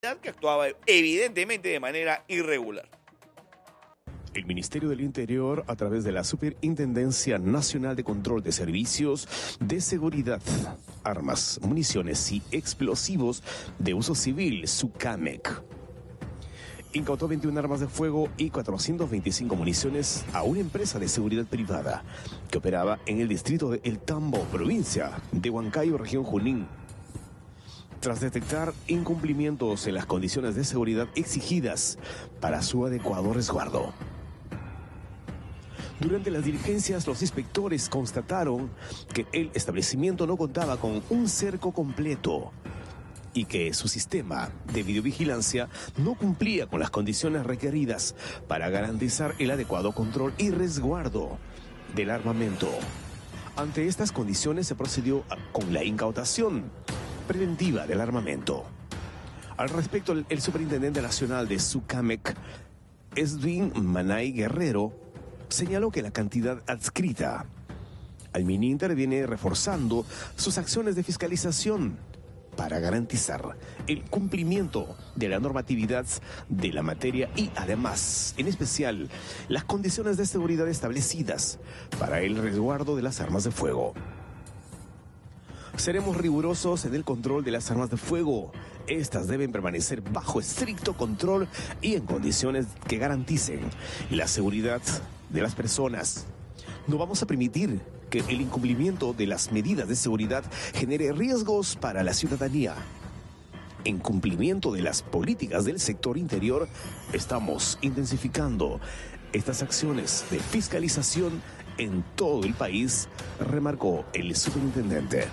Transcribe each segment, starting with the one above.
que actuaba evidentemente de manera irregular. El Ministerio del Interior, a través de la Superintendencia Nacional de Control de Servicios de Seguridad, Armas, Municiones y Explosivos de Uso Civil, SUCAMEC, incautó 21 armas de fuego y 425 municiones a una empresa de seguridad privada que operaba en el distrito de El Tambo, provincia de Huancayo, región Junín. Tras detectar incumplimientos en las condiciones de seguridad exigidas para su adecuado resguardo. Durante las diligencias, los inspectores constataron que el establecimiento no contaba con un cerco completo y que su sistema de videovigilancia no cumplía con las condiciones requeridas para garantizar el adecuado control y resguardo del armamento. Ante estas condiciones se procedió con la incautación preventiva del armamento. Al respecto, el superintendente nacional de SUCAMEC, Edwin Manay Guerrero, señaló que la cantidad adscrita al MININTER viene reforzando sus acciones de fiscalización para garantizar el cumplimiento de la normatividad de la materia y además, en especial, las condiciones de seguridad establecidas para el resguardo de las armas de fuego. Seremos rigurosos en el control de las armas de fuego. Estas deben permanecer bajo estricto control y en condiciones que garanticen la seguridad de las personas. No vamos a permitir que el incumplimiento de las medidas de seguridad genere riesgos para la ciudadanía. En cumplimiento de las políticas del sector interior, estamos intensificando estas acciones de fiscalización en todo el país, remarcó el superintendente.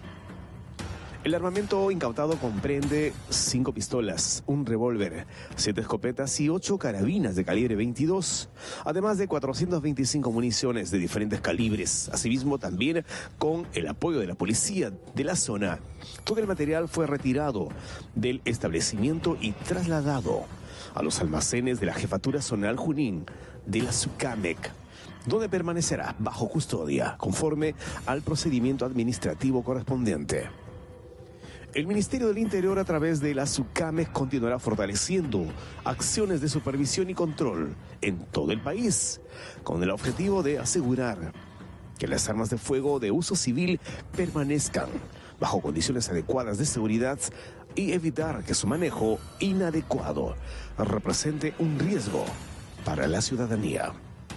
El armamento incautado comprende 5 pistolas, un revólver, 7 escopetas y 8 carabinas de calibre 22, además de 425 municiones de diferentes calibres. Asimismo, también con el apoyo de la policía de la zona, todo el material fue retirado del establecimiento y trasladado a los almacenes de la Jefatura Zonal Junín de la SUCAMEC, donde permanecerá bajo custodia, conforme al procedimiento administrativo correspondiente. El Ministerio del Interior, a través de la SUCAMEC, continuará fortaleciendo acciones de supervisión y control en todo el país, con el objetivo de asegurar que las armas de fuego de uso civil permanezcan bajo condiciones adecuadas de seguridad y evitar que su manejo inadecuado represente un riesgo para la ciudadanía.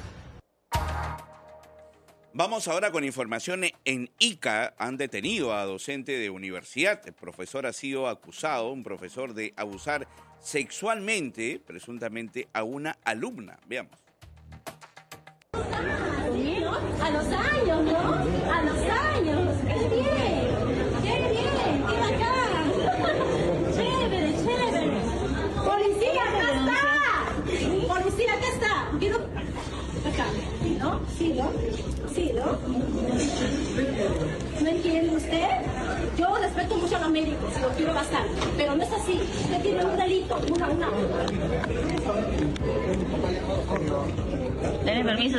Vamos ahora con información. En Ica han detenido a docente de universidad. El profesor ha sido acusado, un profesor, de abusar sexualmente, presuntamente, a una alumna. Veamos. A los años, ¿no? A los años. ¡Qué bien! ¡Qué bien! ¡Qué bacán! ¡Chévere, chévere! ¡Policía, acá está! ¡Policía, acá está! Quiero... Acá, ¿no? Sí, ¿no? Sí, ¿no? ¿No entiende usted? Yo respeto mucho a los médicos, los quiero bastante, pero no es así. Usted tiene un delito, una. Den permiso.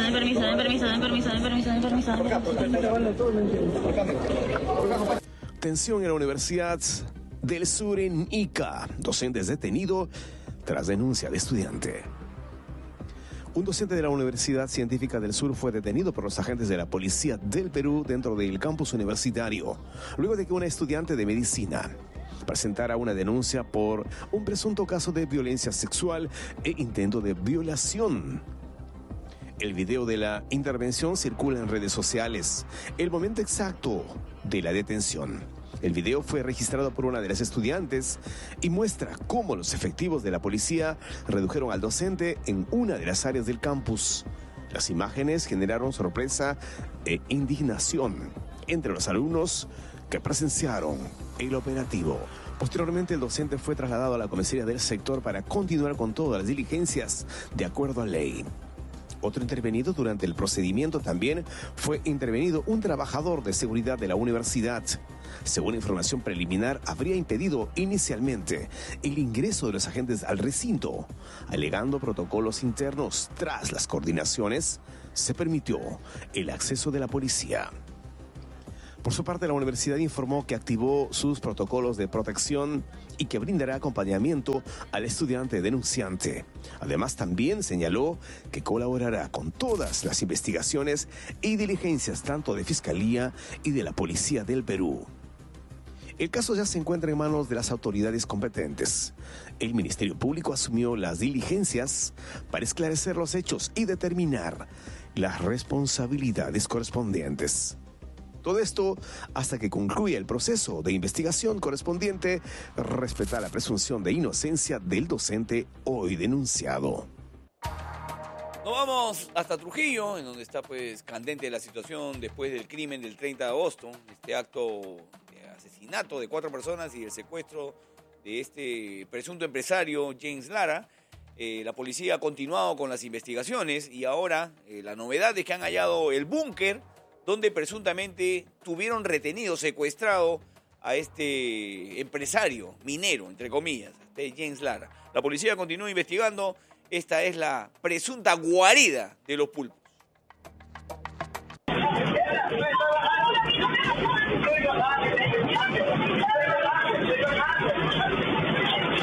Tensión en la Universidad del Sur en Ica. Docente es detenido tras denuncia de estudiante. Un docente de la Universidad Científica del Sur fue detenido por los agentes de la Policía del Perú dentro del campus universitario, luego de que una estudiante de medicina presentara una denuncia por un presunto caso de violencia sexual e intento de violación. El video de la intervención circula en redes sociales. El momento exacto de la detención. El video fue registrado por una de las estudiantes y muestra cómo los efectivos de la policía redujeron al docente en una de las áreas del campus. Las imágenes generaron sorpresa e indignación entre los alumnos que presenciaron el operativo. Posteriormente, el docente fue trasladado a la comisaría del sector para continuar con todas las diligencias de acuerdo a ley. Otro intervenido durante el procedimiento también fue intervenido un trabajador de seguridad de la universidad. Según información preliminar, habría impedido inicialmente el ingreso de los agentes al recinto, alegando protocolos internos. Tras las coordinaciones, se permitió el acceso de la policía. Por su parte, la universidad informó que activó sus protocolos de protección y que brindará acompañamiento al estudiante denunciante. Además, también señaló que colaborará con todas las investigaciones y diligencias tanto de Fiscalía y de la Policía del Perú. El caso ya se encuentra en manos de las autoridades competentes. El Ministerio Público asumió las diligencias para esclarecer los hechos y determinar las responsabilidades correspondientes. Todo esto hasta que concluya el proceso de investigación correspondiente, respetar la presunción de inocencia del docente hoy denunciado. Nos vamos hasta Trujillo, en donde está pues candente la situación después del crimen del 30 de agosto, este acto de asesinato de 4 personas y el secuestro de este presunto empresario James Lara. La policía ha continuado con las investigaciones y ahora la novedad es que han hallado el búnker donde presuntamente tuvieron retenido, secuestrado a este empresario minero, entre comillas, de James Lara. La policía continúa investigando. Esta es la presunta guarida de los pulpos.